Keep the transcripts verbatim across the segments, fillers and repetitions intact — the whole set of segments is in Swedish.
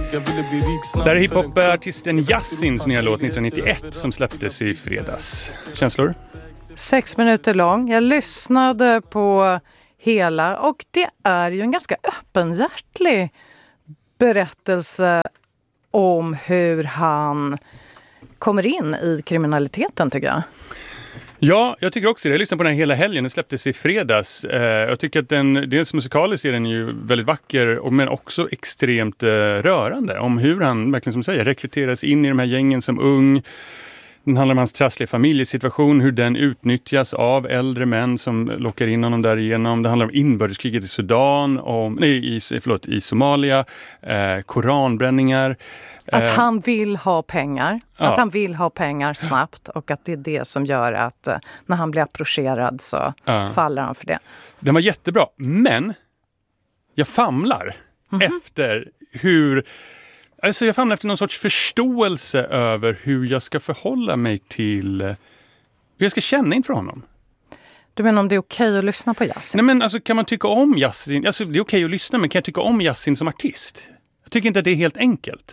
jag ville bli rik snabbt. Där är hiphopartisten Yassins nya låt nittonhundranittioett som släpptes i fredags. Känslor? Sex minuter lång. Jag lyssnade på hela och det är ju en ganska öppenhjärtig berättelse om hur han kommer in i kriminaliteten, tycker jag. Ja, jag tycker också det. Jag lyssnade på den här hela helgen. Den släpptes i fredags. Eh, jag tycker att den, dels musikaliskt är den ju väldigt vacker, men också extremt eh, rörande. Om hur han, verkligen som säger, rekryteras in i de här gängen som ung. Den handlar om hans trassliga familjesituation, hur den utnyttjas av äldre män som lockar in honom därigenom. Det handlar om inbördeskriget i Sudan, om, nej, i, förlåt, i Somalia, eh, koranbränningar. Att han vill ha pengar, ja. att han vill ha pengar snabbt och att det är det som gör att uh, när han blir approcherad så ja. faller han för det. Den var jättebra, men jag famlar mm-hmm. efter hur... Alltså jag famlar efter någon sorts förståelse över hur jag ska förhålla mig till... Hur jag ska känna inför honom. Du menar om det är okej att lyssna på Yasin? Nej, men alltså kan man tycka om Yasin? Alltså det är okej att lyssna, men kan jag tycka om Yasin som artist? Jag tycker inte att det är helt enkelt.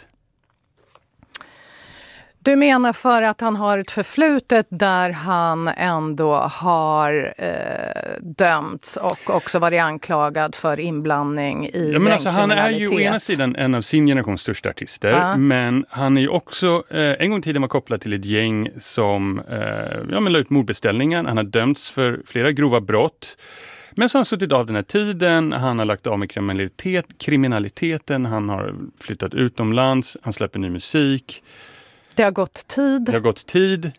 Du menar för att han har ett förflutet där han ändå har eh, dömts och också varit anklagad för inblandning i ja, men alltså, han är ju å ena kriminalitet. sidan en av sin generations största artister, Ja. men han är ju också eh, en gång i tiden var kopplad till ett gäng som eh, ja, men la ut mordbeställningar. Han har dömts för flera grova brott. Men så har han suttit av den här tiden, han har lagt av med kriminalitet, kriminaliteten, han har flyttat utomlands, han släpper ny musik. Det har gått tid. Det har gått tid.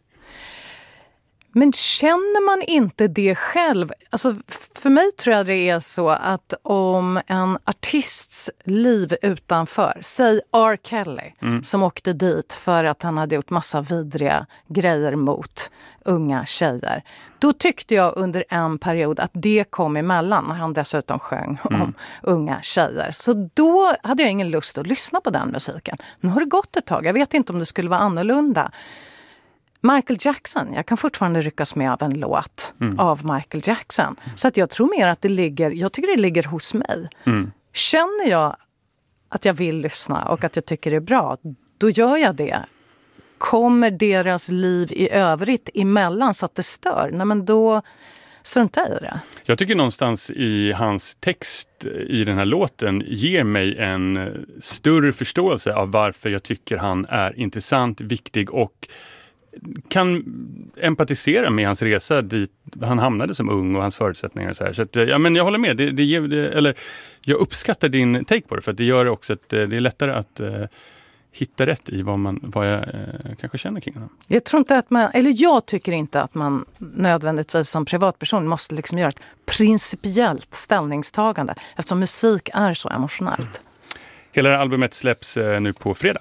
Men känner man inte det själv? Alltså för mig tror jag det är så att om en artists liv utanför, säg R. Kelly mm. som åkte dit för att han hade gjort massa vidriga grejer mot unga tjejer. Då tyckte jag under en period att det kom emellan när han dessutom sjöng mm. om unga tjejer. Så då hade jag ingen lust att lyssna på den musiken. Nu har det gått ett tag. Jag vet inte om det skulle vara annorlunda. Michael Jackson, jag kan fortfarande ryckas med av en låt mm. av Michael Jackson. Mm. Så att jag tror mer att det ligger, jag tycker det ligger hos mig. Mm. Känner jag att jag vill lyssna och att jag tycker det är bra, då gör jag det. Kommer deras liv i övrigt emellan så att det stör, nej men då struntar jag i det. Jag tycker någonstans i hans text i den här låten ger mig en större förståelse av varför jag tycker han är intressant, viktig och kan empatisera med hans resa dit han hamnade som ung och hans förutsättningar och så här. Så att, ja, men jag håller med. Det, det ger, det, eller, jag uppskattar din take på det för att det gör också att det är lättare att uh, hitta rätt i vad, man, vad jag uh, kanske känner kring honom. Jag tror inte att man, eller jag tycker inte att man nödvändigtvis som privatperson måste liksom göra ett principiellt ställningstagande eftersom musik är så emotionellt. Mm. Hela det här albumet släpps uh, nu på fredag.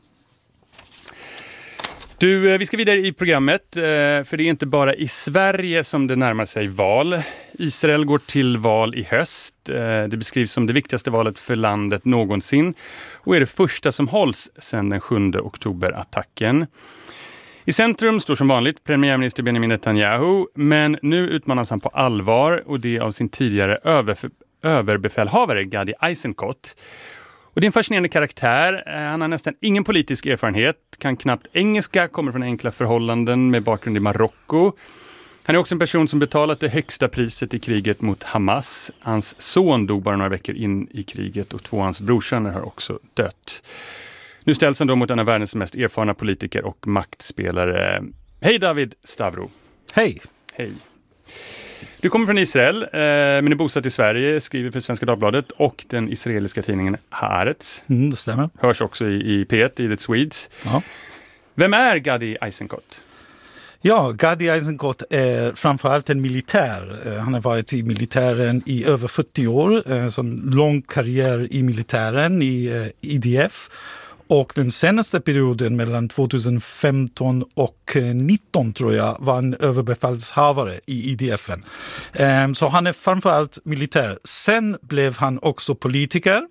Du, vi ska vidare i programmet, för det är inte bara i Sverige som det närmar sig val. Israel går till val i höst. Det beskrivs som det viktigaste valet för landet någonsin och är det första som hålls sedan den sjunde oktober-attacken. I centrum står som vanligt premiärminister Benjamin Netanyahu, men nu utmanas han på allvar och det av sin tidigare över, överbefälhavare Gadi Eisenkot. Och det är en fascinerande karaktär. Han har nästan ingen politisk erfarenhet, kan knappt engelska, kommer från enkla förhållanden med bakgrund i Marocko. Han är också en person som betalat det högsta priset i kriget mot Hamas. Hans son dog bara några veckor in i kriget och två av hans brorsöner har också dött. Nu ställs han då mot en av världens mest erfarna politiker och maktspelare. Hej David Stavro. Hej. Hej. Du kommer från Israel, eh, men är bosatt i Sverige, skriver för Svenska Dagbladet och den israeliska tidningen Haaretz. Mm, det stämmer. Hörs också i, i P ett, i The Swedes. Ja. Vem är Gadi Eisenkot? Ja, Gadi Eisenkot är framförallt en militär. Han har varit i militären i över fyrtio år. Så en lång karriär i militären, i I D F. Och den senaste perioden mellan tjugohundrafemton och nitton tror jag var en överbefälshavare i I D F. Så han är framförallt militär. Sen blev han också politiker.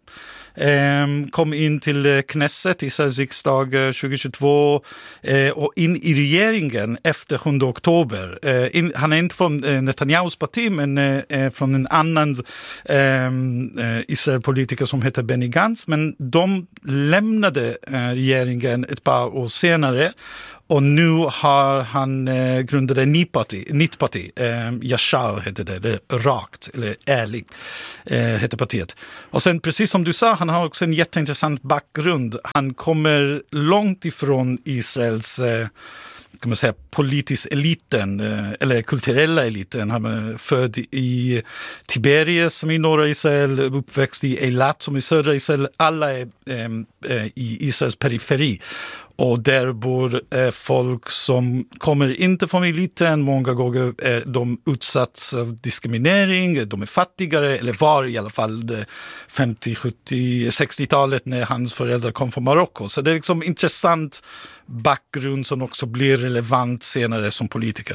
eh, kom in till Knesset, Israels riksdag tjugohundratjugotvå eh, och in i regeringen efter sjunde oktober. Eh, in, han är inte från eh, Netanyahus parti men eh, från en annan eh, Israel-politiker som heter Benny Gantz, men de lämnade eh, regeringen ett par år senare. Och nu har han eh, grundat ett nytt parti, nytt parti eh, Yashar heter det, det är rakt eller ärlig eh, heter partiet. Och sen precis som du sa, han har också en jätteintressant bakgrund. Han kommer långt ifrån Israels eh, kan man säga, politisk eliten eller kulturella eliten. Han är född i Tiberias som i norra Israel, uppväxt i Eilat som i södra Israel. Alla är eh, i Israels periferi. Och där bor eh, folk som kommer inte från eliten. Många gånger är de utsatts av diskriminering. De är fattigare, eller var i alla fall femtio, sjuttio, sextiotalet när hans föräldrar kom från Marocko. Så det är liksom intressant bakgrund som också blir relevant senare som politiker.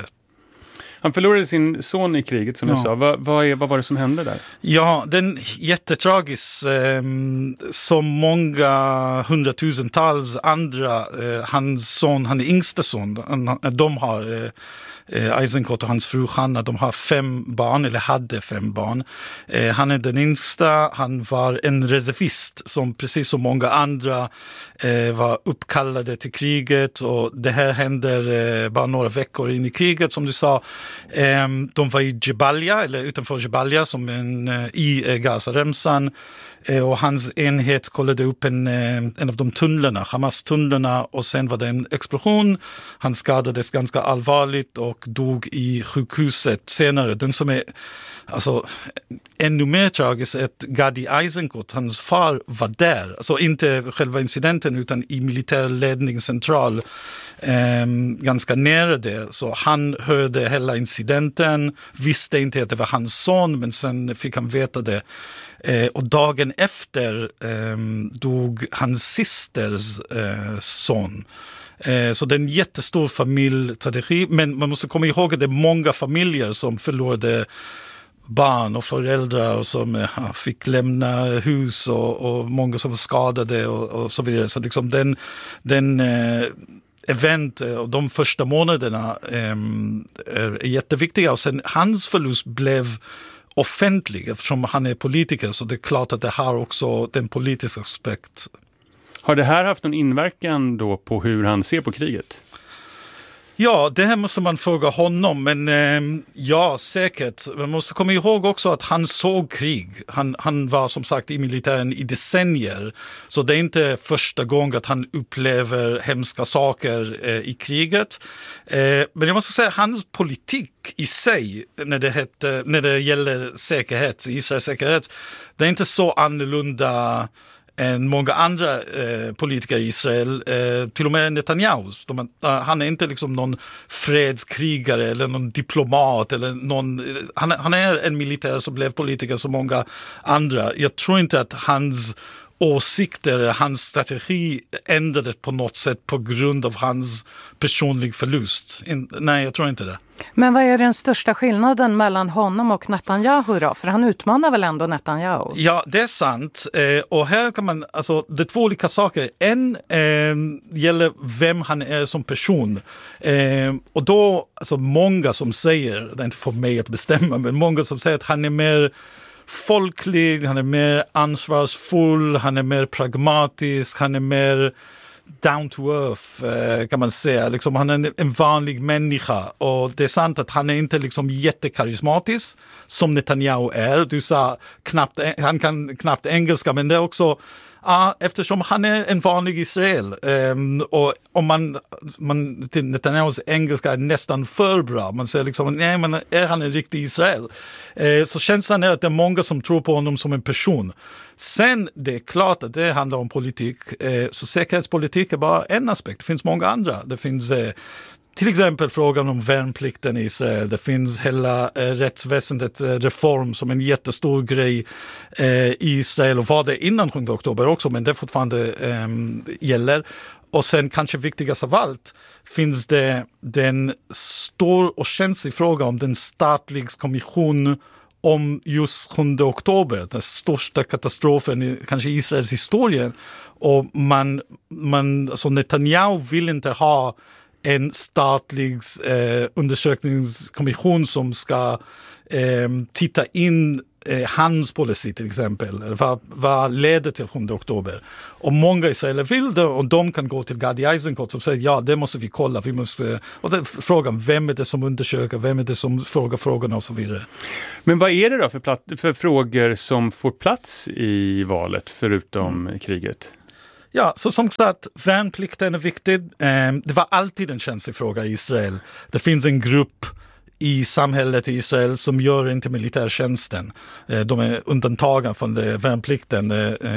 Han förlorade sin son i kriget som ja. jag sa. Vad, vad, är, vad var det som hände där? Ja, den jättetragisk. Eh, som många hundratusentals andra. Eh, hans son, han är yngsta son. Han, de har... Eh, Eisenkot och hans fru Hanna, de har fem barn, eller hade fem barn. Eh, han är den yngsta, han var en reservist som precis som många andra eh, var uppkallade till kriget, och det här händer eh, bara några veckor in i kriget som du sa. Eh, de var i Jebalia, eller utanför Jebalia, som en, eh, i eh, Gaza-remsan. Och hans enhet kollade upp en, en av de tunnlarna, Hamas-tunnlarna, och sen var det en explosion. Han skadades ganska allvarligt och dog i sjukhuset senare. Den som är alltså, ännu mer tragisk är att Gadi Eisenkot, hans far, var där. Alltså inte själva incidenten utan i militärledningscentral eh, ganska nära det. Så han hörde hela incidenten, visste inte att det var hans son, men sen fick han veta det. Eh, och dagen efter eh, dog hans systers eh, son. Eh, så det är en jättestor familjetragedi, men man måste komma ihåg att det är många familjer som förlorade barn och föräldrar och som eh, fick lämna hus, och, och många som var skadade och, och så vidare. Så liksom den, den eh, event och de första månaderna eh, är jätteviktiga, och sen hans förlust blev offentlig eftersom han är politiker, så det är klart att det har också den politiska aspekt. Har det här haft någon inverkan då på hur han ser på kriget? Ja, det här måste man fråga honom, men eh, ja, säkert. Man måste komma ihåg också att han såg krig. Han, han var som sagt i militären i decennier, så det är inte första gången att han upplever hemska saker eh, i kriget. Eh, men jag måste säga att hans politik i sig, när det, heter, när det gäller säkerhet, Israels säkerhet, det är inte så annorlunda än många andra eh, politiker i Israel, eh, till och med Netanyahu. De, uh, han är inte liksom någon fredskrigare eller någon diplomat eller någon, uh, han, han är en militär som blev politiker som många andra. Jag tror inte att hans åsikter, hans strategi ändrades på något sätt på grund av hans personlig förlust. In, nej, jag tror inte det. Men vad är den största skillnaden mellan honom och Netanyahu då? För han utmanar väl ändå Netanyahu? Ja, det är sant. Eh, och här kan man, alltså det är två olika saker. En eh, gäller vem han är som person. Eh, och då, alltså många som säger, det är inte för mig att bestämma, men många som säger att han är mer folklig, han är mer ansvarsfull, han är mer pragmatisk, han är mer down to earth kan man säga. Liksom, han är en vanlig människa, och det är sant att han är inte liksom jättekarismatisk som Netanyahu är. Du sa knappt, han kan knappt engelska, men det är också ja, eftersom han är en vanlig Israel, um, och om man, man till Netanyahus engelska är nästan för bra, man säger liksom, nej men är han en riktig Israel? Uh, så känslan är att det är många som tror på honom som en person. Sen det är klart att det handlar om politik, uh, så säkerhetspolitik är bara en aspekt, det finns många andra. Det finns uh, till exempel frågan om värnplikten i Israel. Det finns hela eh, rättsväsendet eh, reform som en jättestor grej eh, i Israel, och var det innan sjunde oktober också, men det fortfarande eh, gäller. Och sen kanske viktigast av allt finns det den stor och känslig fråga om den statliga kommission om just sjunde oktober, den största katastrofen i kanske Israels historia. Och man, man, alltså Netanyahu vill inte ha en statlig eh, undersökningskommission som ska eh, titta in eh, hans policy till exempel. Vad, vad leder till sjunde oktober? Och många israeler vill det och de kan gå till Gadi Eisenkot som säger ja, det måste vi kolla. Vi måste, och det, frågan, vem är det som undersöker? Vem är det som frågar frågorna och så vidare. Men vad är det då för, platt, för frågor som får plats i valet förutom mm. kriget? Ja, så som sagt, värnplikten är viktig. Det var alltid en känslig fråga i Israel. Det finns en grupp i samhället i Israel som gör inte militärtjänsten. De är undantagna från det värnplikten,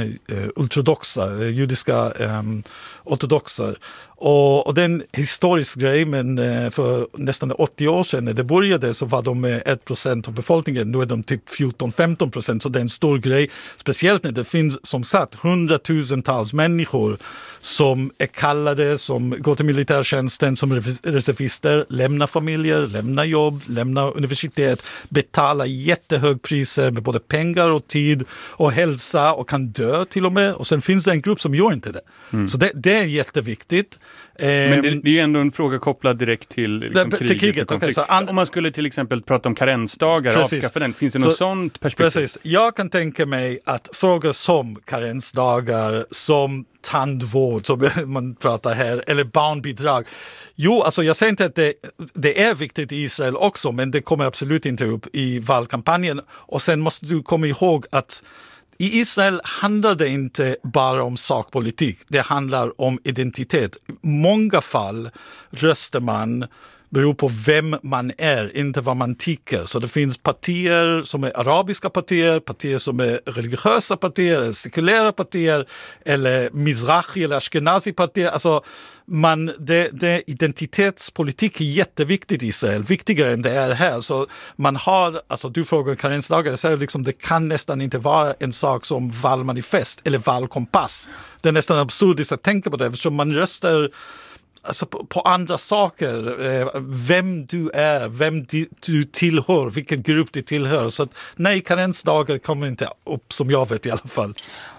ultradoxa, judiska um, ortodoxer. Och, och det är en historisk grej, men för nästan åttio år sedan när det började så var de ett procent av befolkningen. Nu är de typ fjorton till femton procent, så det är en stor grej. Speciellt när det finns som sagt hundratusentals människor som är kallade, som går till militärtjänsten som reservister, lämnar familjer, lämnar jobb, lämnar universitet, betalar jättehög priser med både pengar och tid och hälsa och kan dö till och med. Och sen finns det en grupp som gör inte det. Mm. Så det, det är jätteviktigt. Men det, det är ju ändå en fråga kopplad direkt till, liksom, det, kriget, till kriget. Okay, så and- Om man skulle till exempel prata om karensdagar, precis. avskaffa den, finns det något så, sånt perspektiv? Precis. Jag kan tänka mig att frågor som karensdagar, som tandvård som man pratar här, eller barnbidrag. Jo, alltså jag säger inte att det, det är viktigt i Israel också, men det kommer absolut inte upp i valkampanjen. Och sen måste du komma ihåg att i Israel handlar det inte bara om sakpolitik, det handlar om identitet. I många fall röstar man beror på vem man är, inte vad man tycker. Så det finns partier som är arabiska partier, partier som är religiösa partier, sekulära partier, eller Mizrahi eller Ashkenazi partier. Alltså man, det, det, identitetspolitik är jätteviktigt i Israel, viktigare än det är här. Så man har, alltså du frågar karensdagar, så liksom, det kan nästan inte vara en sak som valmanifest eller valkompass. Det är nästan absurdiskt att tänka på det, eftersom man röstar alltså på, på andra saker, eh, vem du är, vem di, du tillhör, vilken grupp du tillhör. Så att, nej, karensdagar kommer inte upp som jag vet i alla fall.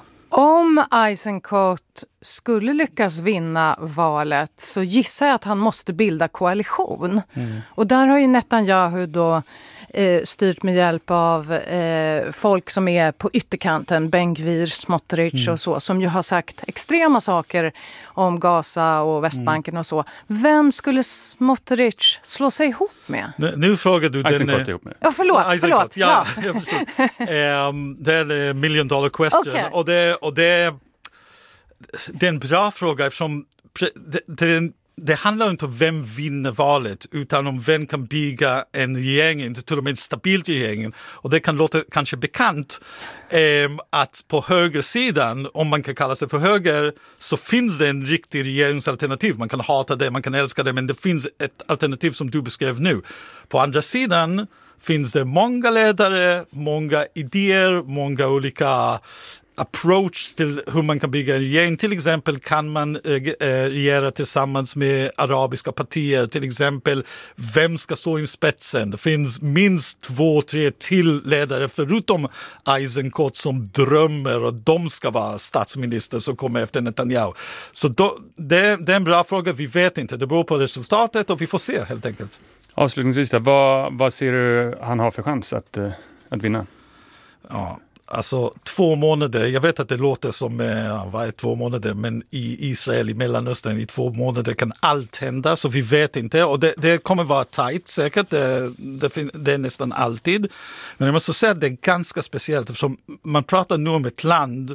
Om Eisenkot skulle lyckas vinna valet så gissar jag att han måste bilda koalition. Mm. Och där har ju Netanyahu då eh, styrt med hjälp av eh, folk som är på ytterkanten, Ben-Gvir, Smotrich mm. och så, som ju har sagt extrema saker om Gaza och Västbanken mm. och så. Vem skulle Smotrich slå sig ihop med? Nu, nu frågar du Eisenkot den... ihop med. Ja, förlåt. förlåt. Ja, ja. Jag förstår. um, det är en million dollar question. Okay. Och, det, och det, det är en bra fråga eftersom det, det, det handlar inte om vem vinner valet utan om vem kan bygga en regering, inte till och med en stabil regering. Och det kan låta kanske bekant eh, att på högersidan, om man kan kalla sig för höger, så finns det en riktig regeringsalternativ. Man kan hata det, man kan älska det, men det finns ett alternativ som du beskrev nu. På andra sidan finns det många ledare, många idéer, många olika approach till hur man kan bygga en regering. Till exempel kan man äh, regera tillsammans med arabiska partier. Till exempel, vem ska stå i spetsen? Det finns minst två, tre till ledare förutom Eisenkot som drömmer och de ska vara statsminister som kommer efter Netanyahu. Så då, det, det är en bra fråga. Vi vet inte. Det beror på resultatet och vi får se helt enkelt. Avslutningsvis, då, vad, vad ser du han har för chans att, att vinna? Ja, alltså två månader, jag vet att det låter som ja, vad är två månader, men i Israel, i Mellanöstern, i två månader kan allt hända, så vi vet inte. Och det, det kommer vara tajt säkert, det, det, det är nästan alltid. Men jag måste säga att det är ganska speciellt, eftersom man pratar nu om ett land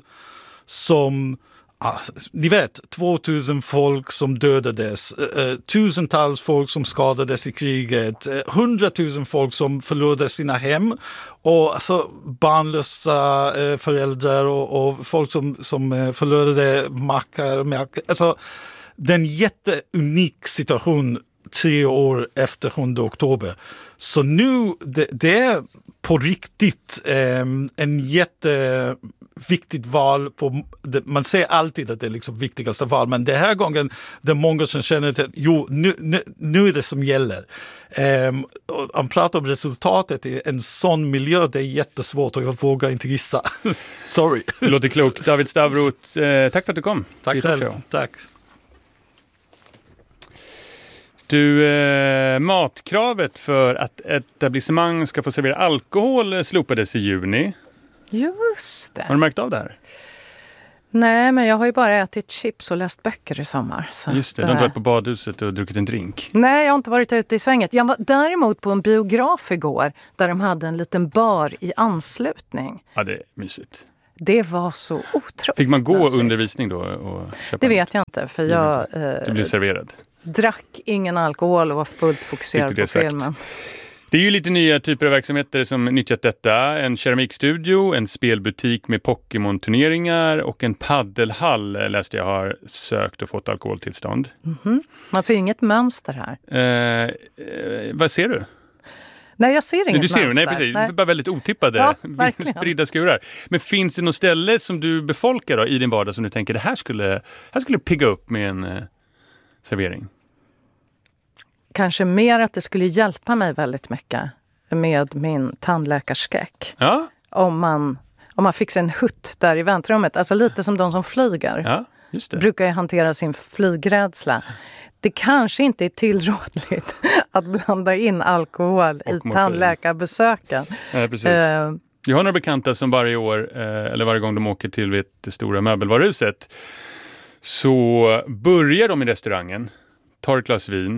som... Ah, ni vet, tvåtusen folk som dödades, eh, tusentals folk som skadades i kriget, eh, hundratusen folk som förlorade sina hem och alltså, barnlösa eh, föräldrar och, och folk som, som eh, förlorade makar. Alltså, det är en jätteunik situation tre år efter sjunde oktober. Så nu, det, det är på riktigt eh, en jätteviktigt val. På, det, man säger alltid att det är liksom viktigaste val, men det här gången det är många som känner att jo, nu, nu, nu är det som gäller. Um, och han pratar om resultatet i en sån miljö, det är jättesvårt och jag vågar inte gissa. Sorry. Det låter klokt. David Stavroth, eh, tack för att du kom. Tack själv. Tack. Du, eh, matkravet för att etablissemang ska få servera alkohol slopades i juni. Just det. Har du märkt av det här? Nej, men jag har ju bara ätit chips och läst böcker i sommar. Så just det, du har inte varit på badhuset och druckit en drink. Nej, jag har inte varit ute i svänget. Jag var däremot på en biograf igår där de hade en liten bar i anslutning. Ja, det är mysigt. Det var så otroligt. Fick man gå mysigt. Undervisning då? Och köpa det vet jag inte, för jag... Eh, du blev serverad. Drack ingen alkohol och var fullt fokuserad på sagt. filmen. Det är ju lite nya typer av verksamheter som nyttjat detta. En keramikstudio, en spelbutik med Pokémon-turneringar och en paddelhall läste jag har sökt och fått alkoholtillstånd. Mm-hmm. Man ser inget mönster här. Eh, eh, vad ser du? Nej, jag ser inget nej, du ser, mönster. Nej, precis. Nej. Bara väldigt otippade, ja, spridda skurar. Men finns det något ställe som du befolkar då, i din vardag som du tänker det här skulle, här skulle pigga upp med en eh, servering? Kanske mer att det skulle hjälpa mig väldigt mycket med min tandläkarskräck. Ja. Om man, om man fick en hutt där i väntrummet. Alltså lite som de som flyger. Ja, just det. Brukar ju hantera sin flygrädsla. Det kanske inte är tillrådligt att blanda in alkohol och i morfin. Tandläkarbesöken. Ja, precis. Uh, Jag har några bekanta som varje år, eh, eller varje gång de åker till det stora möbelvaruhuset, så börjar de i restaurangen, tar ett glas vin,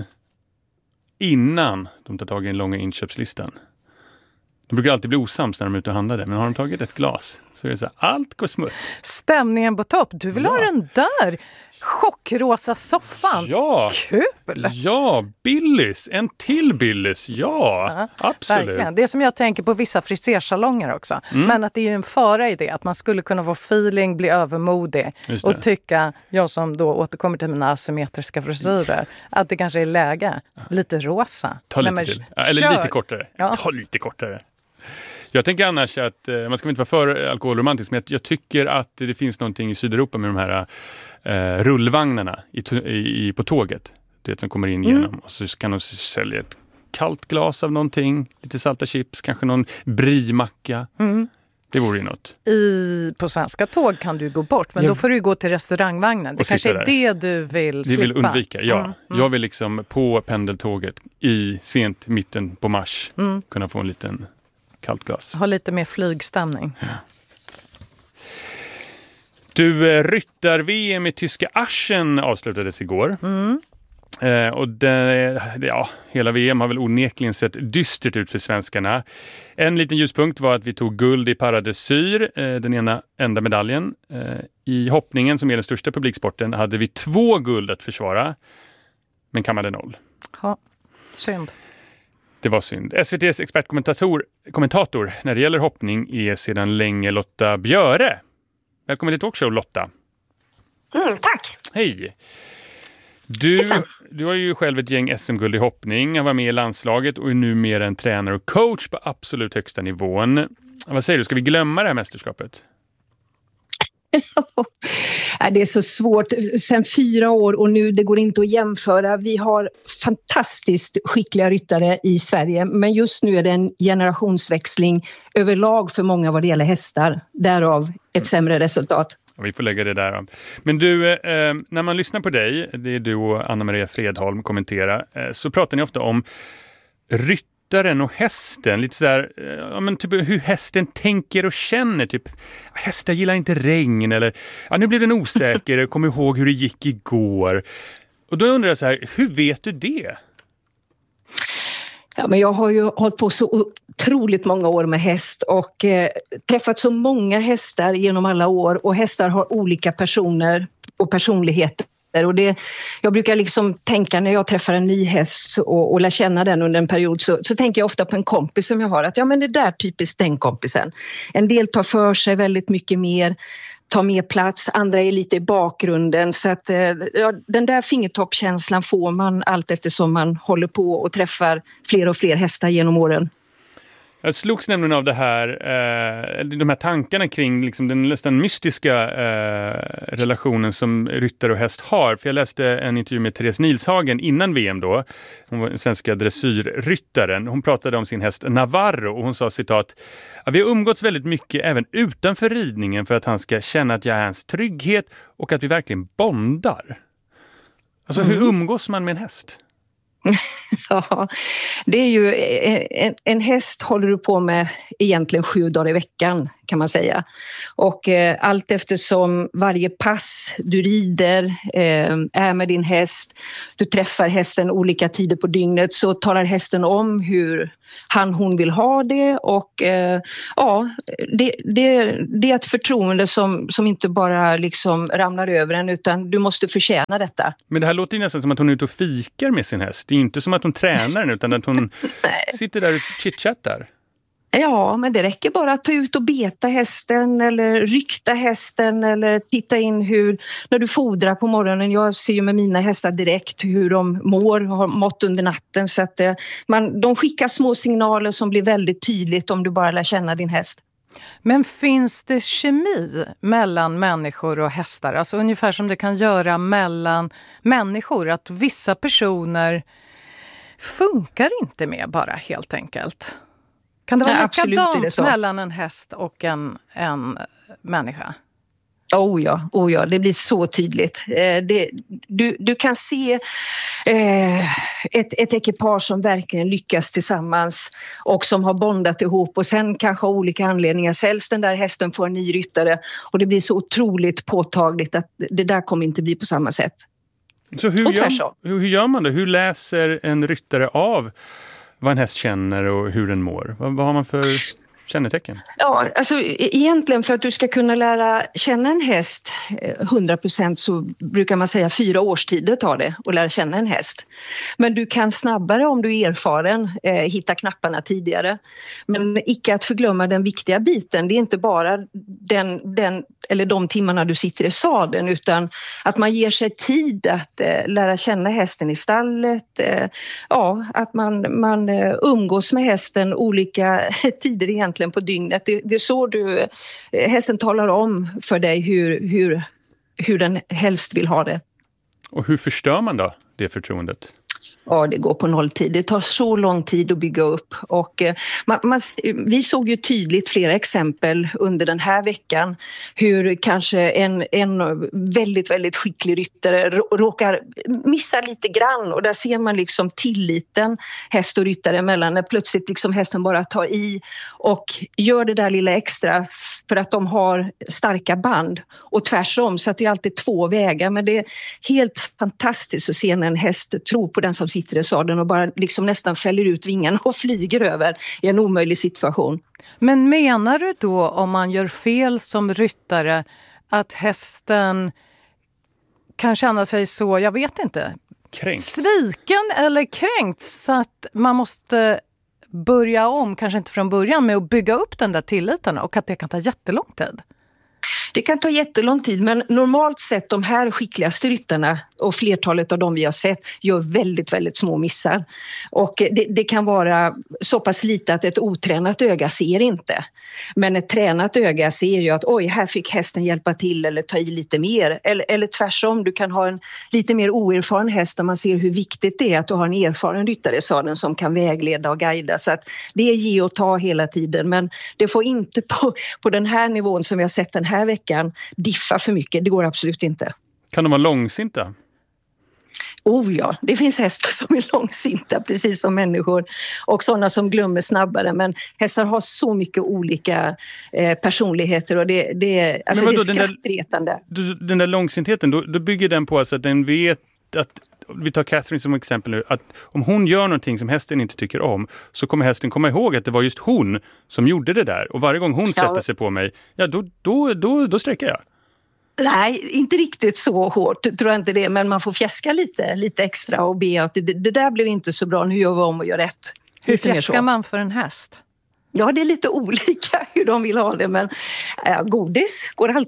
innan de tar tag i den långa inköpslistan. De brukar alltid bli osams när de är ute och handlar det. Men har de tagit ett glas så är det så här, allt går smutt. Stämningen på topp. Du vill ja. ha den där chockrosa soffan. Ja. Kul! Ja, Billys. En till Billys. Ja, ja absolut. Verkligen. Det är som jag tänker på vissa frisersalonger också. Mm. Men att det är ju en fara i det. Att man skulle kunna vara feeling, bli övermodig. Och tycka, jag som då återkommer till mina asymmetriska frisyrer, att det kanske är läge. Lite rosa. Ta lite men, till. Eller kör. lite kortare. Ja. Ta lite kortare. Jag tänker annars att, eh, man ska inte vara för alkoholromantisk, men jag, jag tycker att det finns någonting i Sydeuropa med de här eh, rullvagnarna i, i, på tåget. Det som kommer in genom. Mm. Och så kan de sälja ett kallt glas av någonting, lite salta chips, kanske någon brimacka. Mm. Det vore ju något. I, på svenska tåg kan du gå bort, men jag, då får du gå till restaurangvagnen. Det kanske är där. det du vill det slippa. vill undvika, ja. Mm. Mm. Jag vill liksom på pendeltåget i sent mitten på mars mm. kunna få en liten kallt glas. Ha lite mer flygstämning. Ja. Du, ryttar-V M i tyska Aschen avslutades igår. Mm. Eh, och det, ja, hela V M har väl onekligen sett dystert ut för svenskarna. En liten ljuspunkt var att vi tog guld i paradressyr, eh, den ena enda medaljen. Eh, I hoppningen, som är den största publiksporten, hade vi två guld att försvara, men kammade noll. Ja, synd. Det var synd. S V T:s expertkommentator kommentator när det gäller hoppning är sedan länge Lotta Björe. Välkommen till Talkshow, Lotta. Mm, tack. Hej. Du, du har ju själv ett gäng S M-guld i hoppning. Jag var med i landslaget och är numera en tränare och coach på absolut högsta nivån. Vad säger du, ska vi glömma det här mästerskapet? Det är så svårt. Sen fyra år och nu, det går inte att jämföra. Vi har fantastiskt skickliga ryttare i Sverige, men just nu är det en generationsväxling överlag för många vad det gäller hästar. Därav ett sämre resultat. Vi får lägga det där. Men du, eh, när man lyssnar på dig, det är du och Anna-Maria Fredholm kommentera, eh, så pratar ni ofta om ryttaren och hästen. Lite sådär, eh, ja, men typ hur hästen tänker och känner. Typ, hästar gillar inte regn, eller ja, nu blir den osäker, kom ihåg hur det gick igår. Och då undrar jag så här, hur vet du det? Ja, men jag har ju hållit på så otroligt många år med häst och eh, träffat så många hästar genom alla år, och hästar har olika personer och personligheter. Och det, jag brukar liksom tänka när jag träffar en ny häst och, och lär känna den under en period, så, så tänker jag ofta på en kompis som jag har, att ja, men det där typiskt den kompisen. En del tar för sig väldigt mycket mer. tar mer plats, andra är lite i bakgrunden. Så att, ja, den där fingertoppkänslan får man allt eftersom man håller på och träffar fler och fler hästar genom åren. Jag slogs nämligen av det här, eh, de här tankarna kring liksom den nästan mystiska eh, relationen som ryttare och häst har. För jag läste en intervju med Therese Nilshagen innan V M då. Hon var den svenska dressyrryttaren. Hon pratade om sin häst Navarro och hon sa citat: vi har umgåtts väldigt mycket även utanför ridningen för att han ska känna att jag är hans trygghet och att vi verkligen bondar. Alltså mm. hur umgås man med en häst? Ja, det är ju en, en häst håller du på med egentligen sju dagar i veckan kan man säga. Och eh, allt eftersom varje pass du rider eh, är med din häst, du träffar hästen olika tider på dygnet, så talar hästen om hur han hon vill ha det och eh, ja, det, det, det är ett förtroende som, som inte bara liksom ramlar över en utan du måste förtjäna detta. Men det här låter ju nästan som att hon är ute och fikar med sin häst. Det är inte som att hon tränar den utan att hon sitter där och chitchattar. Ja, men det räcker bara att ta ut och beta hästen eller rykta hästen eller titta in hur, när du fodrar på morgonen, jag ser ju med mina hästar direkt hur de mår, har mått under natten så att man, de skickar små signaler som blir väldigt tydligt om du bara lär känna din häst. Men finns det kemi mellan människor och hästar? Alltså ungefär som det kan göra mellan människor, att vissa personer funkar inte med bara helt enkelt. Kan det vara Nej, likadant mellan en häst och en, en människa? Oh ja, oh ja, det blir så tydligt. Eh, det, du, du kan se eh, ett, ett ekipage som verkligen lyckas tillsammans och som har bondat ihop och sen kanske av olika anledningar säljs den där hästen får en ny ryttare och det blir så otroligt påtagligt att det där kommer inte bli på samma sätt. Så hur gör, hur, hur gör man det? Hur läser en ryttare av vad en häst känner och hur den mår? Vad, vad har man för kännetecken? Ja, alltså egentligen för att du ska kunna lära känna en häst hundra procent så brukar man säga fyra årstider tar det att lära känna en häst. Men du kan snabbare om du är erfaren eh, hitta knapparna tidigare. Men icke att förglömma den viktiga biten. Det är inte bara den, den, eller de timmarna du sitter i sadeln utan att man ger sig tid att eh, lära känna hästen i stallet. Eh, ja, att man, man eh, umgås med hästen olika tider egentligen på dygnet. Det, det är så du, hästen talar om för dig hur, hur, hur den helst vill ha det. Och hur förstör man då det förtroendet? Ja, det går på nolltid. Det tar så lång tid att bygga upp. Och man, man, vi såg ju tydligt flera exempel under den här veckan hur kanske en, en väldigt, väldigt skicklig ryttare råkar missa lite grann. Och där ser man liksom tilliten häst och ryttare emellan när plötsligt liksom hästen bara tar i och gör det där lilla extra för att de har starka band. Och tvärsom, så att det är alltid två vägar. Men det är helt fantastiskt att se när en häst tror på den som sitter i sadeln och bara liksom nästan fäller ut vingarna och flyger över i en omöjlig situation. Men menar du då om man gör fel som ryttare att hästen kan känna sig så, jag vet inte, kränkt. Sviken eller kränkt så att man måste börja om, kanske inte från början, med att bygga upp den där tilliten och att det kan ta jättelång tid? Det kan ta jättelång tid, men normalt sett de här skickligaste ryttarna och flertalet av dem vi har sett gör väldigt, väldigt små missar. Och det, det kan vara så pass lite att ett otränat öga ser inte. Men ett tränat öga ser ju att oj, här fick hästen hjälpa till eller ta i lite mer. Eller, eller tvärsom, du kan ha en lite mer oerfaren häst där man ser hur viktigt det är att du har en erfaren ryttare i sadeln som kan vägleda och guida. Så att det är ge och ta hela tiden, men det får inte på, på den här nivån som vi har sett den här veckan diffa för mycket. Det går absolut inte. Kan de vara långsinta? Oh ja, det finns hästar som är långsinta precis som människor och sådana som glömmer snabbare, men hästar har så mycket olika eh, personligheter och det, det, alltså vadå, det är skrattretande. Den där, den där långsintheten, då, då bygger den på alltså att den vet att, vi tar Catherine som exempel nu, att om hon gör någonting som hästen inte tycker om så kommer hästen komma ihåg att det var just hon som gjorde det där och varje gång hon ja. sätter sig på mig, ja då, då, då, då sträcker jag. Nej, inte riktigt så hårt tror jag inte det, men man får fjäska lite, lite extra och be att det, det där blev inte så bra, nu gör vi om och gör rätt. Hur fjäskar man för en häst? Ja, det är lite olika hur de vill ha det, men äh, godis går alltid.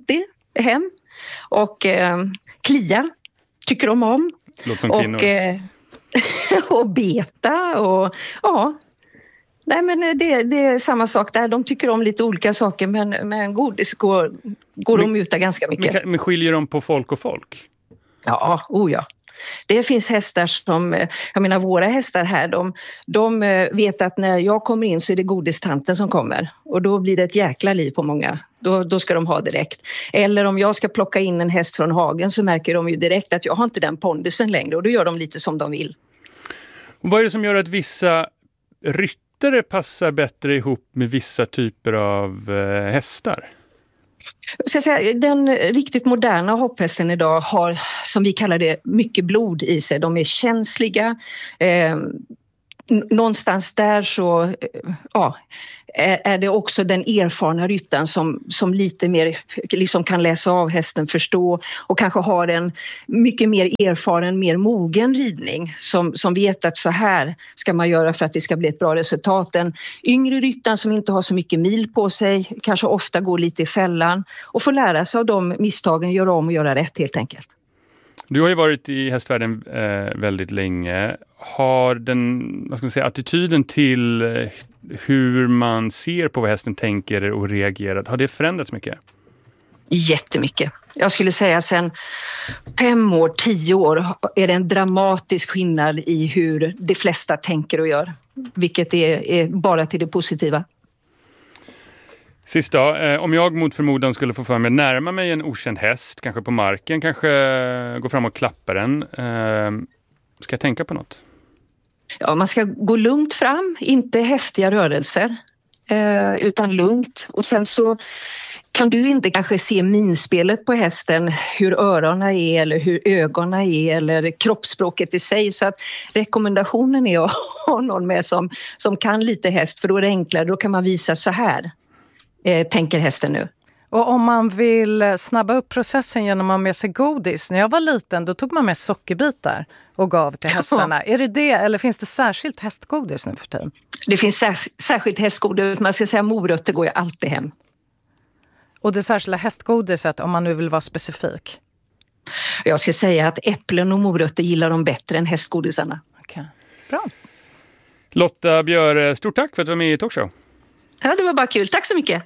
hem. Och eh, klia tycker de om. Låter som kvinnor. Och, eh, och beta och ja... Nej, men det, det är samma sak där. De tycker om lite olika saker, men, men godis går, går men, de uta ganska mycket. Men, men skiljer de på folk och folk? Ja, oh ja. Det finns hästar som, jag menar våra hästar här, de, de vet att när jag kommer in så är det godistanten som kommer. Och då blir det ett jäkla liv på många. Då, då ska de ha direkt. Eller om jag ska plocka in en häst från hagen så märker de ju direkt att jag har inte den pondusen längre. Och då gör de lite som de vill. Och vad är det som gör att vissa ryttare passar bättre ihop med vissa typer av eh, hästar? Jag ska säga, den riktigt moderna hopphästen idag har, som vi kallar det, mycket blod i sig. De är känsliga. Eh, någonstans där så eh, ja, är det också den erfarna ryttaren som, som lite mer liksom kan läsa av hästen, förstå och kanske har en mycket mer erfaren, mer mogen ridning som, som vet att så här ska man göra för att det ska bli ett bra resultat. Den yngre ryttaren som inte har så mycket mil på sig kanske ofta går lite i fällan och får lära sig av de misstagen, göra om och göra rätt helt enkelt. Du har ju varit i hästvärlden eh, väldigt länge. Har den, vad ska man säga, attityden till eh, hur man ser på vad hästen tänker och reagerar, har det förändrats mycket? Jättemycket. Jag skulle säga sen fem år, tio år är det en dramatisk skillnad i hur de flesta tänker och gör. Vilket är, är bara till det positiva. Sist då, eh, om jag mot förmodan skulle få för mig närma mig en okänd häst, kanske på marken, kanske gå fram och klappa den. Eh, ska jag tänka på något? Ja, man ska gå lugnt fram, inte häftiga rörelser, eh, utan lugnt. Och sen så kan du inte kanske se minspelet på hästen, hur öronen är eller hur ögonen är eller kroppsspråket i sig. Så att rekommendationen är att ha någon med som, som kan lite häst, för då är det enklare, då kan man visa så här. Eh, tänker hästen nu. Och om man vill snabba upp processen genom att ha med sig godis. När jag var liten då tog man med sockerbitar och gav till hästarna. Ja. Är det det eller finns det särskilt hästgodis nu för tiden? Det finns särs- särskilt hästgodis. Man ska säga morötter går ju alltid hem. Och det särskilda hästgodiset om man nu vill vara specifik? Jag ska säga att äpplen och morötter gillar de bättre än hästgodisarna. Okej, bra. Lotta Björ, stort tack för att du var med i Talkshow. Ja, det var bara kul. Tack så mycket.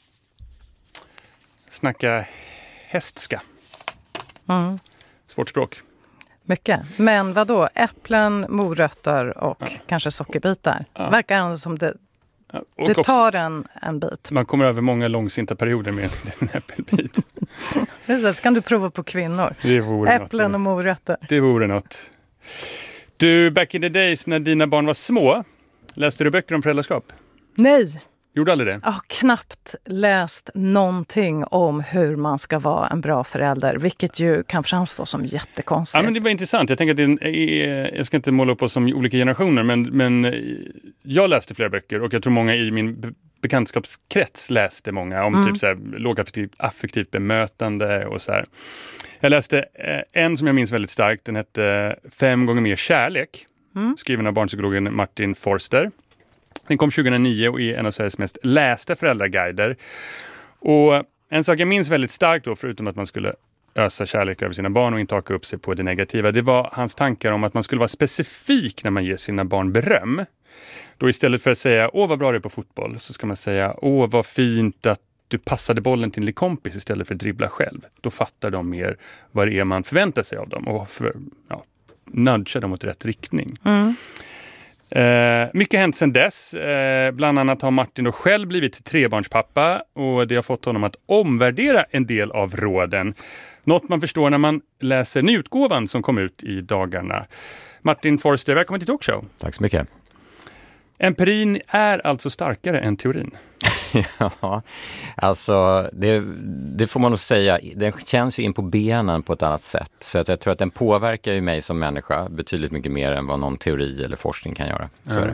Snacka hästska. Mm. Svårt språk. Mycket. Men vad då? Äpplen, morötter och ja. kanske sockerbitar. Ja. Verkar ändå som det, ja. det tar en, en bit. Man kommer över många långsinta perioder med en äppelbit. Precis, kan du prova på kvinnor. Det vore Äpplen något. och morötter. Det vore något. Du, back in the days när dina barn var små, läste du böcker om föräldraskap? Nej. Gjorde aldrig det? Jag har knappt läst någonting om hur man ska vara en bra förälder, vilket ju kan framstå som jättekonstigt. Ja, men det var intressant. Jag tänker att det är, jag ska inte måla upp oss som olika generationer, men, men jag läste flera böcker och jag tror många i min bekantskapskrets läste många om mm. typ så här lågaffektivt affektivt bemötande och så här. Jag läste en som jag minns väldigt starkt, den hette Fem gånger mer kärlek, mm. skriven av barnpsykologen Martin Forster. Den kom tjugohundranio och är en av Sveriges mest lästa föräldraguider. Och en sak jag minns väldigt starkt då, förutom att man skulle ösa kärlek över sina barn och inte haka upp sig på det negativa, det var hans tankar om att man skulle vara specifik när man ger sina barn beröm. Då istället för att säga, åh vad bra du är på fotboll, så ska man säga, åh vad fint att du passade bollen till din kompis istället för att dribbla själv. Då fattar de mer vad det är man förväntar sig av dem och för, ja, nudga dem åt rätt riktning. Mm. Eh, mycket hänt sedan dess. Eh, bland annat har Martin då själv blivit trebarnspappa och det har fått honom att omvärdera en del av råden. Något man förstår när man läser nyutgåvan som kom ut i dagarna. Martin Forster, välkommen till Talkshow. Tack så mycket. Empirin är alltså starkare än teorin. Ja, alltså det, det får man nog säga. Den känns ju in på benen på ett annat sätt. Så att jag tror att den påverkar ju mig som människa betydligt mycket mer än vad någon teori eller forskning kan göra. Så ja.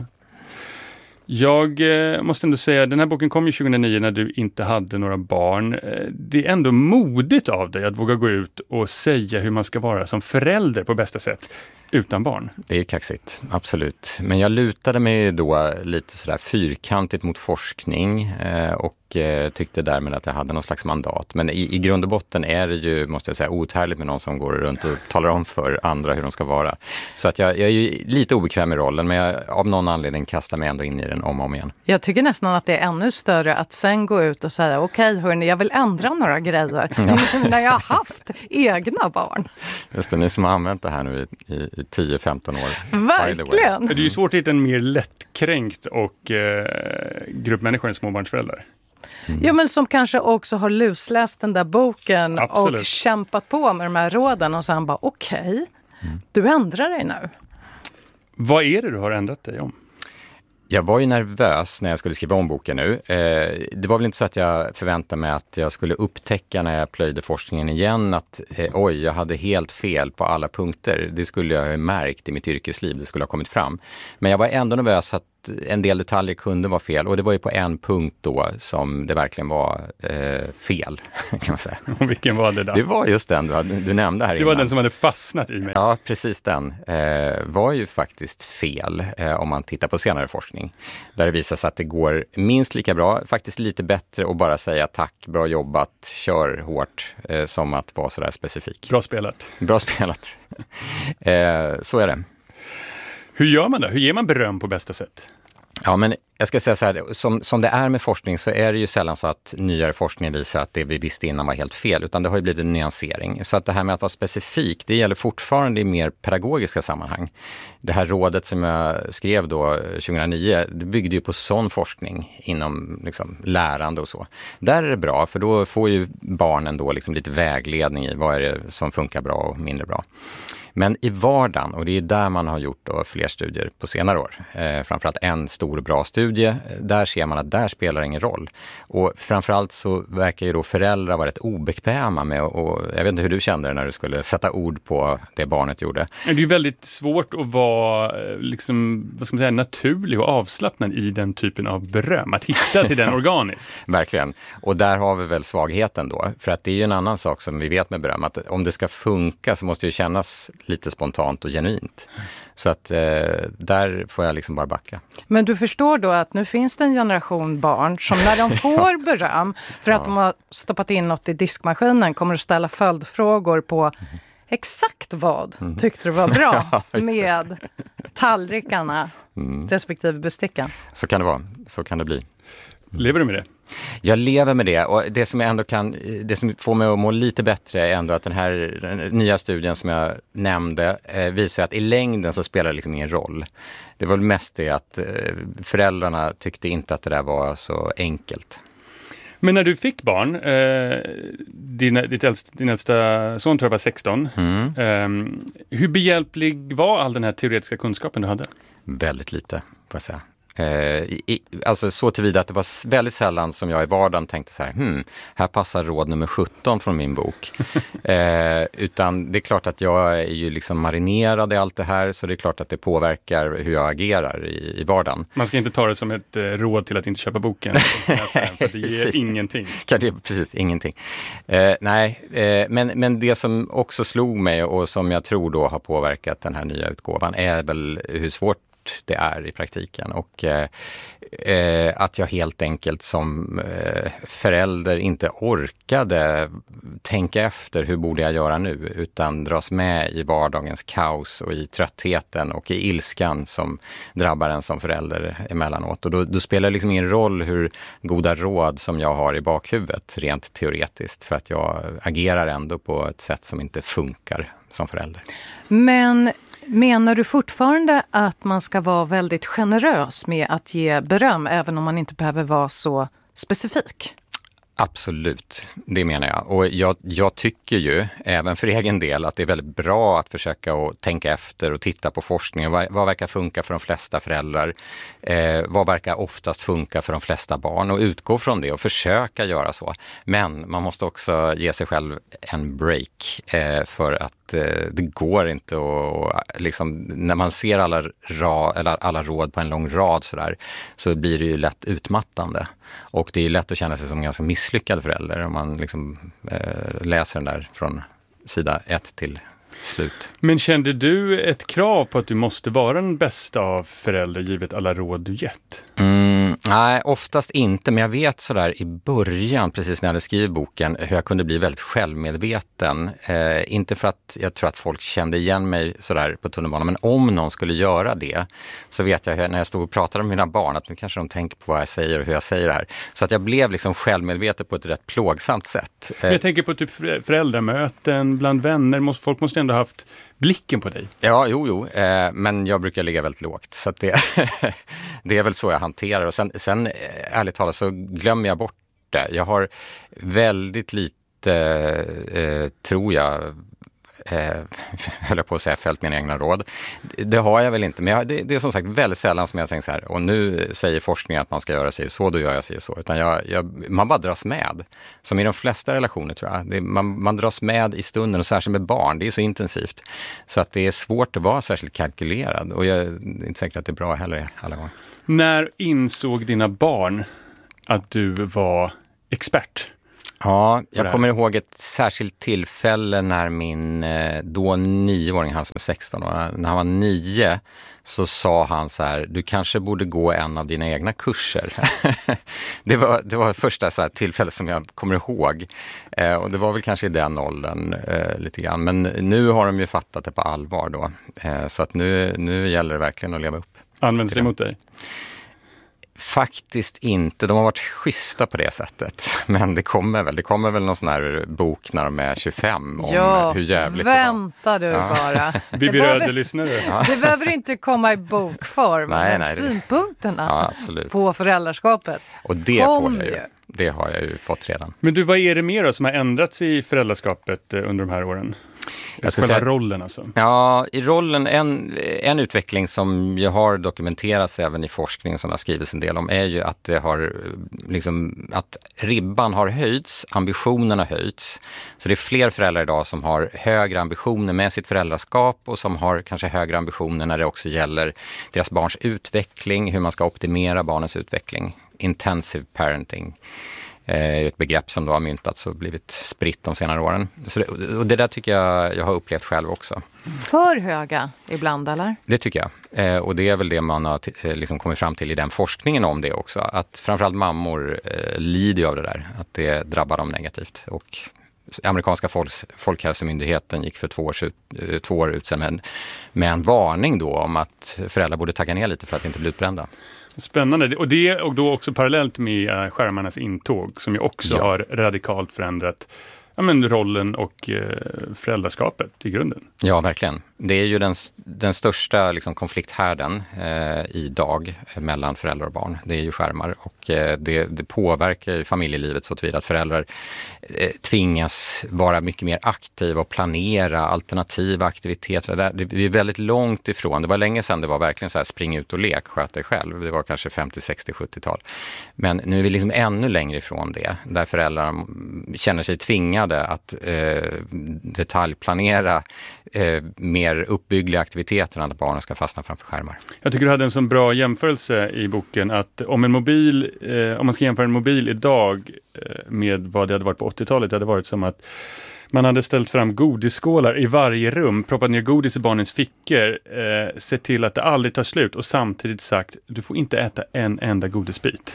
är det. Jag eh, måste ändå säga, den här boken kom ju tjugohundranio när du inte hade några barn. Eh, det är ändå modigt av dig att våga gå ut och säga hur man ska vara som förälder på bästa sätt. utan barn? Det är kaxigt, absolut. Men jag lutade mig då lite sådär fyrkantigt mot forskning eh, och eh, tyckte därmed att jag hade någon slags mandat. Men i, i grund och botten är det ju, måste jag säga, outhärdligt med någon som går runt och talar om för andra hur de ska vara. Så att jag, jag är ju lite obekväm i rollen, men jag av någon anledning kastar mig ändå in i den om och om igen. Jag tycker nästan att det är ännu större att sen gå ut och säga okej okay, hörni, jag vill ändra några grejer ja. när jag har haft egna barn. Just det, ni som har använt det här nu i, i, i tio femton år. Verkligen. Det är ju svårt att hitta en mer lättkränkt och eh, gruppmänniskor än småbarnsföräldrar. Mm. Ja, men som kanske också har lusläst den där boken. Absolut. Och kämpat på med de här råden och sen bara okej, okay, mm. du ändrar dig nu. Vad är det du har ändrat dig om? Jag var ju nervös när jag skulle skriva om boken nu. Eh, det var väl inte så att jag förväntade mig att jag skulle upptäcka när jag plöjde forskningen igen att eh, oj, jag hade helt fel på alla punkter. Det skulle jag ha märkt i mitt yrkesliv, det skulle ha kommit fram. Men jag var ändå nervös att en del detaljer kunde vara fel och det var ju på en punkt då som det verkligen var eh, fel, kan man säga. Och vilken var det då? Det var just den du, hade, du nämnde här Det innan. var den som hade fastnat i mig. Ja, precis den. Eh, var ju faktiskt fel eh, om man tittar på senare forskning. Där det visar sig att det går minst lika bra, faktiskt lite bättre att bara säga tack, bra jobbat, kör hårt, eh, som att vara sådär specifik. Bra spelat. Bra spelat. eh, så är det. Hur gör man det? Hur ger man beröm på bästa sätt? Ja, men jag ska säga så här, som, som det är med forskning så är det ju sällan så att nyare forskning visar att det vi visste innan var helt fel, utan det har ju blivit en nyansering. Så att det här med att vara specifik, det gäller fortfarande i mer pedagogiska sammanhang. Det här rådet som jag skrev då tjugohundranio, det byggde ju på sån forskning inom liksom, lärande och så. Där är det bra, för då får ju barnen då liksom lite vägledning i vad är det som funkar bra och mindre bra. Men i vardagen, och det är där man har gjort då fler studier på senare år, eh, framförallt en stor bra studie, där ser man att där spelar ingen roll. Och framförallt så verkar ju då föräldrar vara rätt obekväma med, och jag vet inte hur du kände när du skulle sätta ord på det barnet gjorde. Det är ju väldigt svårt att vara liksom, vad ska man säga, naturlig och avslappnad i den typen av beröm, att hitta till den organiskt. Verkligen, och där har vi väl svagheten då, för att det är ju en annan sak som vi vet med beröm, att om det ska funka så måste det ju kännas lite spontant och genuint. Så att eh, där får jag liksom bara backa. Men du förstår då att nu finns det en generation barn som när de får beröm för att ja. de har stoppat in något i diskmaskinen kommer att ställa följdfrågor på mm. exakt vad mm. tyckte du var bra ja, med tallrikarna mm. respektive besticken. Så kan det vara, så kan det bli. Lever du med det? Jag lever med det, och det som jag ändå kan, det som får mig att må lite bättre är ändå att den här den nya studien som jag nämnde eh, visar att i längden så spelar det liksom ingen roll. Det var mest det att eh, föräldrarna tyckte inte att det där var så enkelt. Men när du fick barn, eh, din, ditt äldsta, din äldsta son tror jag var sexton, mm. eh, hur behjälplig var all den här teoretiska kunskapen du hade? Väldigt lite, får jag säga. Eh, i, alltså så tillvida att det var väldigt sällan som jag i vardagen tänkte så här, hmm, här passar råd nummer sjutton från min bok. eh, utan det är klart att jag är ju liksom marinerad i allt det här, så det är klart att det påverkar hur jag agerar i, i vardagen. Man ska inte ta det som ett eh, råd till att inte köpa boken, för att det ger ingenting. Kan det, precis, ingenting. Eh, nej, eh, men, men det som också slog mig och som jag tror då har påverkat den här nya utgåvan är väl hur svårt det är i praktiken, och eh, eh, att jag helt enkelt som eh, förälder inte orkade tänka efter hur borde jag göra nu, utan dras med i vardagens kaos och i tröttheten och i ilskan som drabbar en som förälder emellanåt. Och då, då spelar det liksom ingen roll hur goda råd som jag har i bakhuvudet rent teoretiskt, för att jag agerar ändå på ett sätt som inte funkar som förälder. Men menar du fortfarande att man ska vara väldigt generös med att ge beröm även om man inte behöver vara så specifik? Absolut, det menar jag. Och jag, jag tycker ju, även för egen del, att det är väldigt bra att försöka att tänka efter och titta på forskningen. Vad, vad verkar funka för de flesta föräldrar? Eh, vad verkar oftast funka för de flesta barn? Och utgå från det och försöka göra så. Men man måste också ge sig själv en break eh, för att det går inte att liksom, när man ser alla, ra, eller alla råd på en lång rad så där, så blir det ju lätt utmattande. Och det är lätt att känna sig som en ganska misslyckad förälder om man liksom, eh, läser den där från sida ett till Slut. Men kände du ett krav på att du måste vara den bästa av föräldrar givet alla råd du gett? Mm, nej, oftast inte. Men jag vet sådär i början, precis när jag hade skrivit boken, hur jag kunde bli väldigt självmedveten. Eh, inte för att jag tror att folk kände igen mig sådär på tunnelbanan, men om någon skulle göra det så vet jag när jag stod och pratade med mina barn att nu kanske de tänker på vad jag säger och hur jag säger det här. Så att jag blev liksom självmedveten på ett rätt plågsamt sätt. Eh, jag tänker på typ föräldramöten bland vänner. Måste, folk måste ändå ha haft blicken på dig. Ja, jo, jo. Eh, men jag brukar ligga väldigt lågt. Så att det, det är väl så jag hanterar. Och sen, sen ärligt talat så glömmer jag bort det. Jag har väldigt lite, eh, tror jag, eh, höll jag på att säga, följt mina egna råd. Det har jag väl inte. Men jag, det, det är som sagt väldigt sällan som jag tänker så här, och nu säger forskningen att man ska göra sig så, då gör jag sig så. Utan jag, jag, man bara dras med. Som i de flesta relationer tror jag. Det, man, man dras med i stunden, och särskilt med barn. Det är så intensivt. Så att det är svårt att vara särskilt kalkylerad. Och jag är inte säker att det är bra heller alla gånger. När insåg dina barn att du var expert? Ja, jag kommer ihåg ett särskilt tillfälle när min då nioåring, han som är sexton år, när han var nio så sa han så här, du kanske borde gå en av dina egna kurser. det var det var första så här tillfälle som jag kommer ihåg. Eh, och det var väl kanske i den åldern eh, lite grann. Men nu har de ju fattat det på allvar då. Eh, så att nu, nu gäller det verkligen att leva upp. Används det mot dig? Faktiskt inte. De har varit schyssta på det sättet. Men det kommer väl. Det kommer väl någon sån här bok när de är tjugofem om ja, hur jävligt vänta det var. du ja. bara. Bibi Röde, lyssnar du? Ja. Det behöver inte komma i bokform. Nej, men nej, det... synpunkterna ja, på föräldraskapet. Och det får jag ju. Det har jag ju fått redan. Men du, vad är det mer då som har ändrats i föräldraskapet under de här åren? Jag ska säga rollen alltså. Ja, i rollen, en, en utveckling som jag har dokumenterats även i forskning som har skrivits en del om är ju att det har liksom, att ribban har höjts, ambitionerna har höjts. Så det är fler föräldrar idag som har högre ambitioner med sitt föräldraskap och som har kanske högre ambitioner när det också gäller deras barns utveckling, hur man ska optimera barnens utveckling. Intensive parenting. Ett begrepp som då har myntats och blivit spritt de senare åren. Så det, och det där tycker jag jag har upplevt själv också. För höga ibland, eller? Det tycker jag. Eh, och det är väl det man har t- liksom kommit fram till i den forskningen om det också. Att framförallt mammor eh, lider av det där. Att det drabbar dem negativt. Och amerikanska folks, folkhälsomyndigheten gick för två år, två år ut sedan med en, med en varning då om att föräldrar borde tagga ner lite för att inte bli utbrända. Spännande. Och det och då också parallellt med skärmarnas intåg som ju också ja. har radikalt förändrat ja, men rollen och eh, föräldraskapet i grunden. Ja, verkligen. Det är ju den, den största liksom, konflikthärden eh, idag mellan föräldrar och barn. Det är ju skärmar och eh, det, det påverkar familjelivet så tillvida att föräldrar eh, tvingas vara mycket mer aktiva och planera alternativa aktiviteter. Det, det är väldigt långt ifrån. Det var länge sedan det var verkligen så här spring ut och lek, sköt dig själv. Det var kanske femtio, sextio, sjuttiotal. Men nu är vi liksom ännu längre ifrån det. Där föräldrar känner sig tvingade att eh, detaljplanera eh, mer uppbyggliga aktiviteter än att barnen ska fastna framför skärmar. Jag tycker du hade en sån bra jämförelse i boken att om en mobil, eh, om man ska jämföra en mobil idag eh, med vad det hade varit på åttiotalet, det hade varit som att man hade ställt fram godisskålar i varje rum, proppat ner godis i barnens fickor, eh, sett till att det aldrig tar slut och samtidigt sagt, du får inte äta en enda godisbit.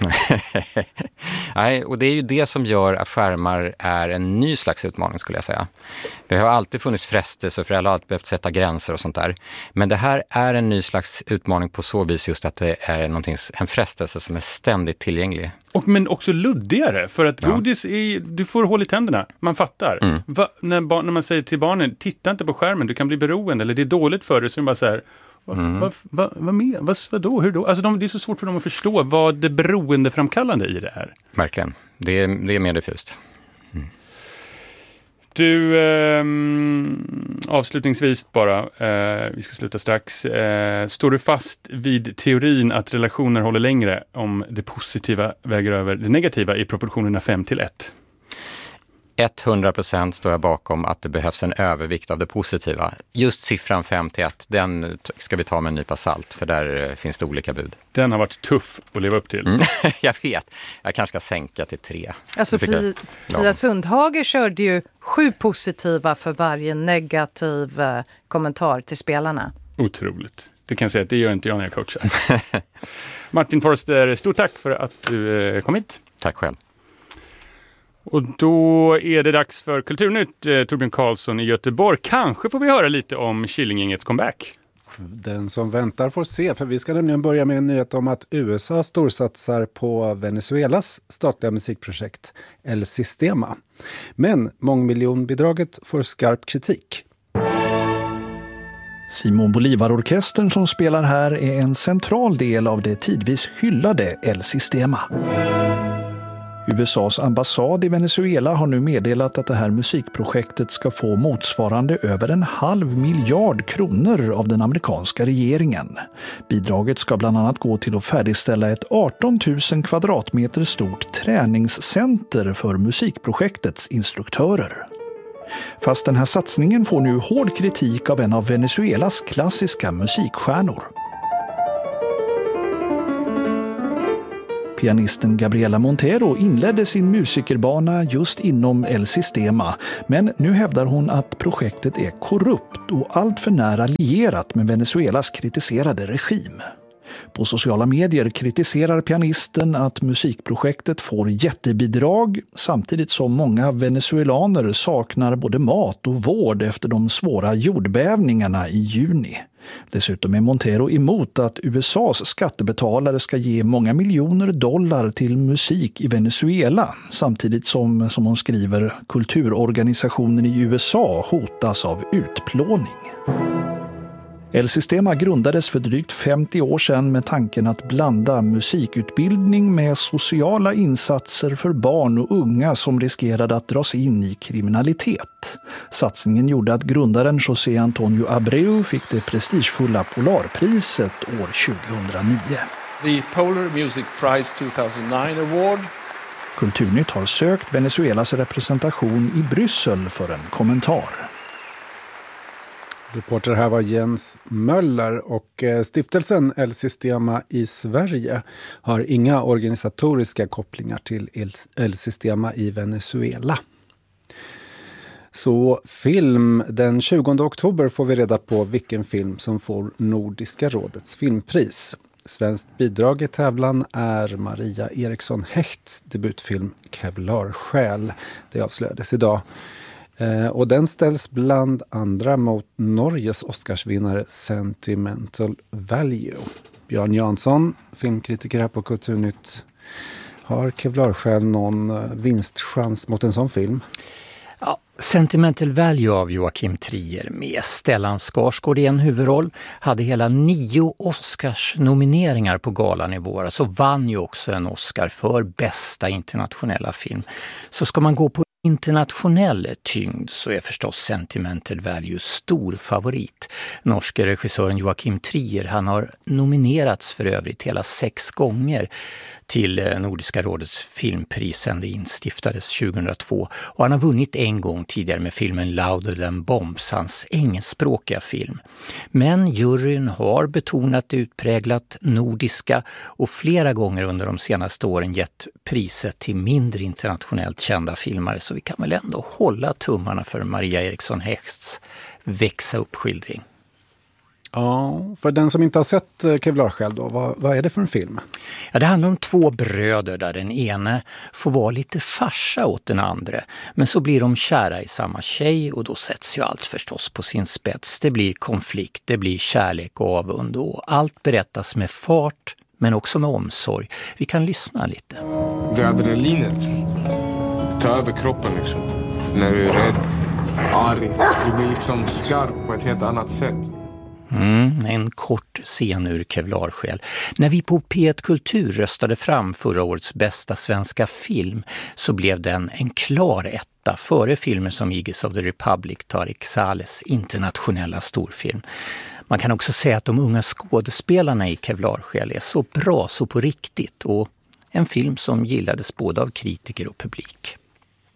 Nej, och det är ju det som gör att skärmar är en ny slags utmaning skulle jag säga. Det har alltid funnits frestelser, föräldrar har alltid behövt sätta gränser och sånt där. Men det här är en ny slags utmaning på så vis just att det är någonting, en frestelse som är ständigt tillgänglig. Och, men också luddigare, för att ja. godis är, du får hål i tänderna, man fattar. Mm. Va, när, bar, när man säger till barnen, titta inte på skärmen, du kan bli beroende, eller det är dåligt för dig, så är de bara så här, vad mm. va, va, va med, vad, vadå, hur då? Alltså de, det är så svårt för dem att förstå vad det beroendeframkallande i det är. Verkligen, det är, det är mer diffust. Mm. Du, eh, avslutningsvis bara, eh, vi ska sluta strax. Eh, står du fast vid teorin att relationer håller längre om det positiva väger över det negativa i proportionerna fem till ett? hundra procent står jag bakom att det behövs en övervikt av det positiva. Just siffran fem till ett, den ska vi ta med en nypa salt, för där finns det olika bud. Den har varit tuff att leva upp till. Mm, jag vet. Jag kanske ska sänka till tre. Alltså Pia, Pia Sundhage körde ju sju positiva för varje negativ eh, kommentar till spelarna. Otroligt. Det kan jag säga att det gör inte jag när jag coachar. Martin Forster, stort tack för att du eh, kom hit. Tack själv. Och då är det dags för Kulturnytt. Eh, Torbjörn Karlsson i Göteborg. Kanske får vi höra lite om Killinggängets comeback. Den som väntar får se, för vi ska nämligen börja med en nyhet om att U S A storsatsar på Venezuelas statliga musikprojekt El Sistema. Men mångmiljonbidraget får skarp kritik. Simon Bolivar-orkestern som spelar här är en central del av det tidvis hyllade El Sistema. U S A:s ambassad i Venezuela har nu meddelat att det här musikprojektet ska få motsvarande över en halv miljard kronor av den amerikanska regeringen. Bidraget ska bland annat gå till att färdigställa ett arton tusen kvadratmeter stort träningscenter för musikprojektets instruktörer. Fast den här satsningen får nu hård kritik av en av Venezuelas klassiska musikstjärnor. Pianisten Gabriela Montero inledde sin musikerbana just inom El Sistema, men nu hävdar hon att projektet är korrupt och allt för nära lierat med Venezuelas kritiserade regim. På sociala medier kritiserar pianisten att musikprojektet får jättebidrag samtidigt som många venezuelaner saknar både mat och vård efter de svåra jordbävningarna i juni. Dessutom är Montero emot att U S A:s skattebetalare ska ge många miljoner dollar till musik i Venezuela, samtidigt som, som hon skriver, kulturorganisationen i U S A hotas av utplåning. El Sistema grundades för drygt femtio år sedan med tanken att blanda musikutbildning med sociala insatser för barn och unga som riskerade att dras in i kriminalitet. Satsningen gjorde att grundaren José Antonio Abreu fick det prestigefulla Polarpriset år tjugohundranio. The Polar Music Prize tjugohundranio Award. Kulturnytt har sökt Venezuelas representation i Bryssel för en kommentar. Reporter här var Jens Möller, och stiftelsen El Sistema i Sverige har inga organisatoriska kopplingar till El Sistema i Venezuela. Så film, den tjugonde oktober får vi reda på vilken film som får Nordiska rådets filmpris. Svenskt bidrag i tävlan är Maria Eriksson Hechts debutfilm Kevlarsjäl. Det avslöjades idag. Eh, och den ställs bland andra mot Norges Oscarsvinnare Sentimental Value. Björn Jansson, filmkritiker här på Kulturnytt. Har Kevlarsjäl någon vinstchans mot en sån film? Ja, Sentimental Value av Joakim Trier med Stellan Skarsgård i en huvudroll hade hela nio Oscars-nomineringar på galan i våras och vann ju också en Oscar för bästa internationella film. Så ska man gå på internationell tyngd så är förstås Sentimental Value stor favorit. Norske regissören Joakim Trier, han har nominerats för övrigt hela sex gånger till Nordiska rådets filmpris sedan det instiftades tjugohundratvå. Och han har vunnit en gång tidigare med filmen Louder Than Bombs, hans engelskspråkiga film. Men juryn har betonat det utpräglat nordiska och flera gånger under de senaste åren gett priset till mindre internationellt kända filmare, så vi kan väl ändå hålla tummarna för Maria Eriksson Hechts växa upp-skildring. Ja, för den som inte har sett Kevlarsjäl då, vad, vad är det för en film? Ja, det handlar om två bröder där den ene får vara lite farsa åt den andra. Men så blir de kära i samma tjej och då sätts ju allt förstås på sin spets. Det blir konflikt, det blir kärlek och avund och allt berättas med fart men också med omsorg. Vi kan lyssna lite. Det adrenalinet tar över kroppen liksom. När du är rädd, arg, du blir liksom skarp på ett helt annat sätt. Mm, en kort scen ur Kevlarsjäl. När vi på P ett Kultur röstade fram förra årets bästa svenska film så blev den en klar etta före filmer som Eagles of the Republic, Tarek Salehs internationella storfilm. Man kan också säga att de unga skådespelarna i Kevlarsjäl är så bra, så på riktigt, och en film som gillades både av kritiker och publik.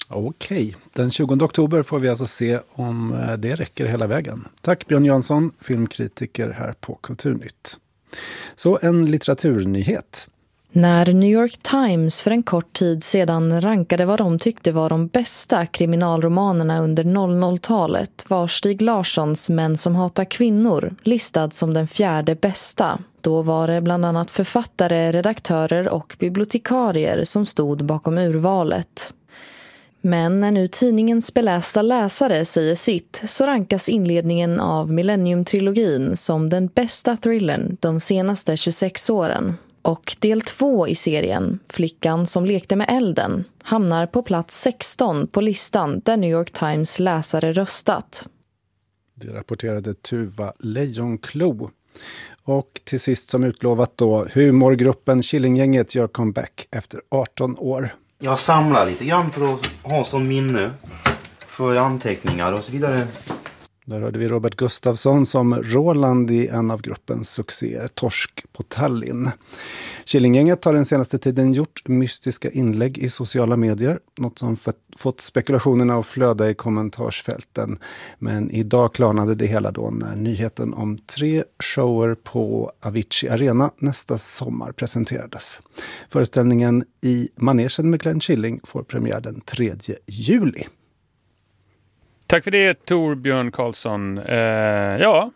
Okej, den tjugonde oktober får vi alltså se om det räcker hela vägen. Tack Björn Jansson, filmkritiker här på Kulturnytt. Så en litteraturnyhet. När New York Times för en kort tid sedan rankade vad de tyckte var de bästa kriminalromanerna under noll noll-talet var Stieg Larssons Män som hatar kvinnor listad som den fjärde bästa. Då var det bland annat författare, redaktörer och bibliotekarier som stod bakom urvalet. Men när nu tidningens belästa läsare säger sitt så rankas inledningen av Millennium-trilogin som den bästa thrillern de senaste tjugosex åren. Och del två i serien, Flickan som lekte med elden, hamnar på plats sexton på listan där New York Times läsare röstat. Det rapporterade Tuva Lejonklo. Och till sist som utlovat då, humorgruppen Killinggänget gör comeback efter arton år. Jag samlar lite grann för att ha som minne för anteckningar och så vidare. Där hörde vi Robert Gustafsson som Roland i en av gruppens succéer, Torsk på Tallinn. Killinggänget har den senaste tiden gjort mystiska inlägg i sociala medier. Något som fått spekulationerna att flöda i kommentarsfälten. Men idag klarnade det hela då när nyheten om tre shower på Avicii Arena nästa sommar presenterades. Föreställningen i manegen med Glenn Killing får premiär den tredje juli. Tack för det, Torbjörn Karlsson. Eh, ja,